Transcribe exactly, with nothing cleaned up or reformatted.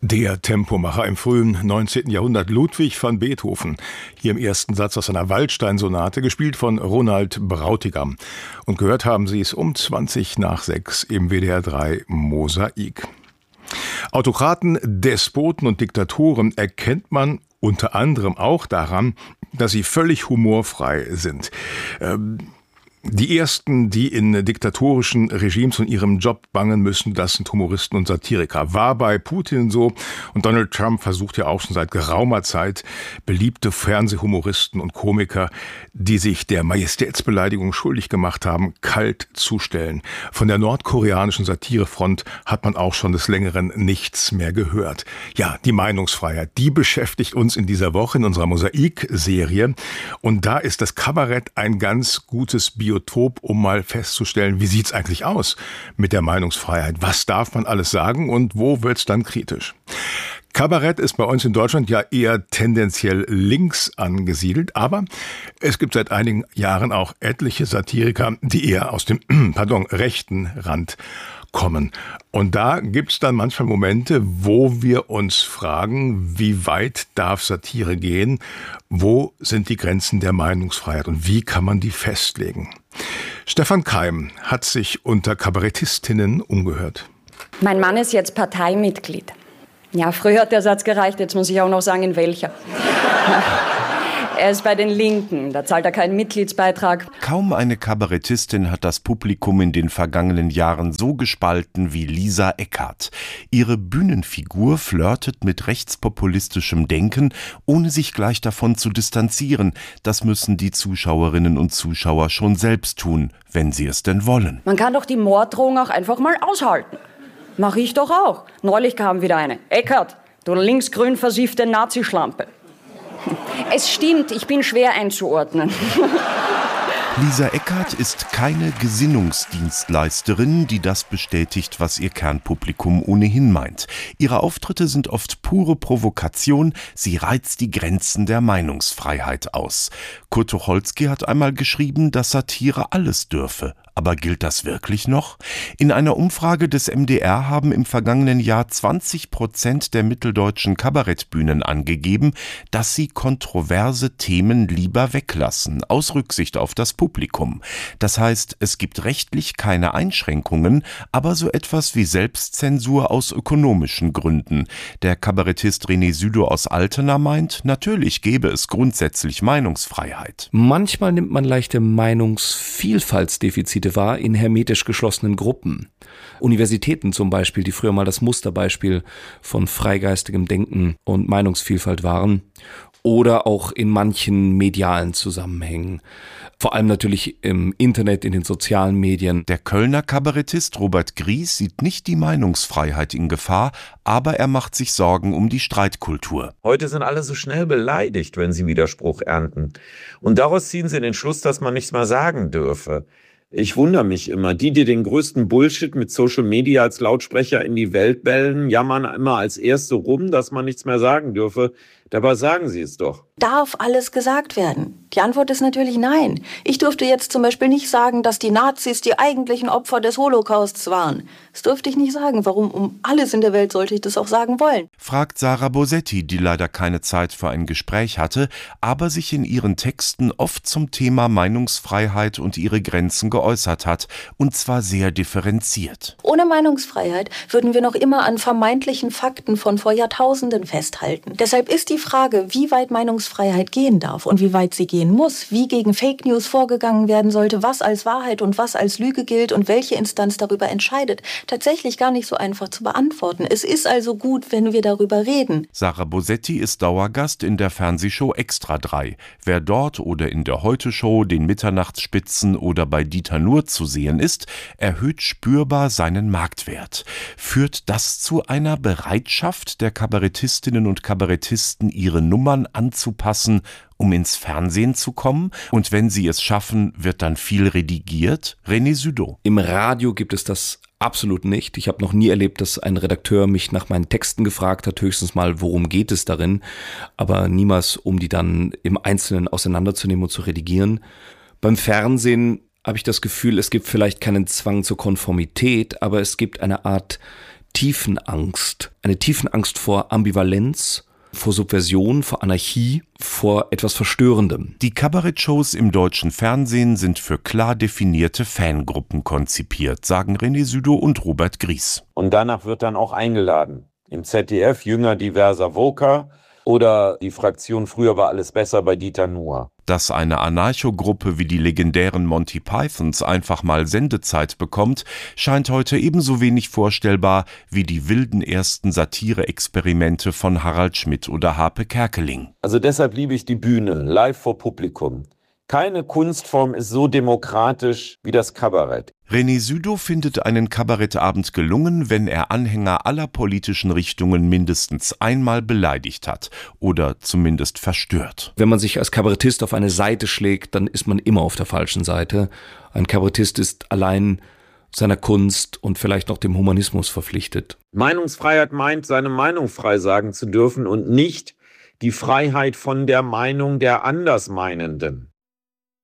Der Tempomacher im frühen neunzehnten Jahrhundert, Ludwig van Beethoven, hier im ersten Satz aus einer Waldstein-Sonate, gespielt von Ronald Brautigam. Und gehört haben Sie es um zwanzig nach sechs im W D R drei Mosaik. Autokraten, Despoten und Diktatoren erkennt man unter anderem auch daran, dass sie völlig humorfrei sind. Ähm, Die ersten, die in diktatorischen Regimes um ihrem Job bangen müssen, das sind Humoristen und Satiriker. War bei Putin so, und Donald Trump versucht ja auch schon seit geraumer Zeit, beliebte Fernsehhumoristen und Komiker, die sich der Majestätsbeleidigung schuldig gemacht haben, kalt zu stellen. Von der nordkoreanischen Satirefront hat man auch schon des Längeren nichts mehr gehört. Ja, die Meinungsfreiheit, die beschäftigt uns in dieser Woche in unserer Mosaik-Serie. Und da ist das Kabarett ein ganz gutes Biotop, um mal festzustellen, wie sieht's eigentlich aus mit der Meinungsfreiheit? Was darf man alles sagen und wo wird's dann kritisch? Kabarett ist bei uns in Deutschland ja eher tendenziell links angesiedelt, aber es gibt seit einigen Jahren auch etliche Satiriker, die eher aus dem pardon, rechten Rand kommen. Und da gibt's dann manchmal Momente, wo wir uns fragen, wie weit darf Satire gehen? Wo sind die Grenzen der Meinungsfreiheit und wie kann man die festlegen? Stefan Keim hat sich unter Kabarettistinnen umgehört. Mein Mann ist jetzt Parteimitglied. Ja, früher hat der Satz gereicht, jetzt muss ich auch noch sagen, in welcher. Er ist bei den Linken, da zahlt er keinen Mitgliedsbeitrag. Kaum eine Kabarettistin hat das Publikum in den vergangenen Jahren so gespalten wie Lisa Eckhardt. Ihre Bühnenfigur flirtet mit rechtspopulistischem Denken, ohne sich gleich davon zu distanzieren. Das müssen die Zuschauerinnen und Zuschauer schon selbst tun, wenn sie es denn wollen. Man kann doch die Morddrohung auch einfach mal aushalten. Mach ich doch auch. Neulich kam wieder eine. Eckhardt, du linksgrün versiffte Nazischlampe. Es stimmt, ich bin schwer einzuordnen. Lisa Eckhardt ist keine Gesinnungsdienstleisterin, die das bestätigt, was ihr Kernpublikum ohnehin meint. Ihre Auftritte sind oft pure Provokation, sie reizt die Grenzen der Meinungsfreiheit aus. Kurt Tucholsky hat einmal geschrieben, dass Satire alles dürfe. Aber gilt das wirklich noch? In einer Umfrage des M D R haben im vergangenen Jahr zwanzig Prozent der mitteldeutschen Kabarettbühnen angegeben, dass sie kontroverse Themen lieber weglassen, aus Rücksicht auf das Publikum. Das heißt, es gibt rechtlich keine Einschränkungen, aber so etwas wie Selbstzensur aus ökonomischen Gründen. Der Kabarettist René Südow aus Altena meint, natürlich gäbe es grundsätzlich Meinungsfreiheit. Manchmal nimmt man leichte Meinungsvielfaltsdefizite war in hermetisch geschlossenen Gruppen. Universitäten zum Beispiel, die früher mal das Musterbeispiel von freigeistigem Denken und Meinungsvielfalt waren, oder auch in manchen medialen Zusammenhängen. Vor allem natürlich im Internet, in den sozialen Medien. Der Kölner Kabarettist Robert Gries sieht nicht die Meinungsfreiheit in Gefahr, aber er macht sich Sorgen um die Streitkultur. Heute sind alle so schnell beleidigt, wenn sie Widerspruch ernten. Und daraus ziehen sie den Schluss, dass man nichts mehr sagen dürfe. Ich wundere mich immer, die, die den größten Bullshit mit Social Media als Lautsprecher in die Welt bellen, jammern immer als Erste rum, dass man nichts mehr sagen dürfe. Dabei sagen sie es doch. Darf alles gesagt werden? Die Antwort ist natürlich nein. Ich durfte jetzt zum Beispiel nicht sagen, dass die Nazis die eigentlichen Opfer des Holocausts waren. Das durfte ich nicht sagen. Warum um alles in der Welt sollte ich das auch sagen wollen? Fragt Sarah Bosetti, die leider keine Zeit für ein Gespräch hatte, aber sich in ihren Texten oft zum Thema Meinungsfreiheit und ihre Grenzen geäußert hat. Und zwar sehr differenziert. Ohne Meinungsfreiheit würden wir noch immer an vermeintlichen Fakten von vor Jahrtausenden festhalten. Deshalb ist die Frage, wie weit Meinungsfreiheit gehen darf und wie weit sie gehen muss, wie gegen Fake News vorgegangen werden sollte, was als Wahrheit und was als Lüge gilt und welche Instanz darüber entscheidet, tatsächlich gar nicht so einfach zu beantworten. Es ist also gut, wenn wir darüber reden. Sarah Bosetti ist Dauergast in der Fernsehshow Extra drei. Wer dort oder in der Heute-Show, den Mitternachtsspitzen oder bei Dieter Nuhr zu sehen ist, erhöht spürbar seinen Marktwert. Führt das zu einer Bereitschaft der Kabarettistinnen und Kabarettisten, ihre Nummern anzupassen, um ins Fernsehen zu kommen? Und wenn sie es schaffen, wird dann viel redigiert? René Südow. Im Radio gibt es das absolut nicht. Ich habe noch nie erlebt, dass ein Redakteur mich nach meinen Texten gefragt hat, höchstens mal, worum geht es darin, aber niemals, um die dann im Einzelnen auseinanderzunehmen und zu redigieren. Beim Fernsehen habe ich das Gefühl, es gibt vielleicht keinen Zwang zur Konformität, aber es gibt eine Art Tiefenangst. eine tiefen Angst vor Ambivalenz, vor Subversion, vor Anarchie, vor etwas Verstörendem. Die Kabarettshows im deutschen Fernsehen sind für klar definierte Fangruppen konzipiert, sagen René Südow und Robert Gries. Und danach wird dann auch eingeladen. Im Z D F Jünger diverser Woker oder die Fraktion Früher war alles besser bei Dieter Nuhr. Dass eine Anarchogruppe wie die legendären Monty Pythons einfach mal Sendezeit bekommt, scheint heute ebenso wenig vorstellbar wie die wilden ersten Satire-Experimente von Harald Schmidt oder Harpe Kerkeling. Also deshalb liebe ich die Bühne, live vor Publikum. Keine Kunstform ist so demokratisch wie das Kabarett. René Südow findet einen Kabarettabend gelungen, wenn er Anhänger aller politischen Richtungen mindestens einmal beleidigt hat oder zumindest verstört. Wenn man sich als Kabarettist auf eine Seite schlägt, dann ist man immer auf der falschen Seite. Ein Kabarettist ist allein seiner Kunst und vielleicht noch dem Humanismus verpflichtet. Meinungsfreiheit meint, seine Meinung frei sagen zu dürfen und nicht die Freiheit von der Meinung der Andersmeinenden.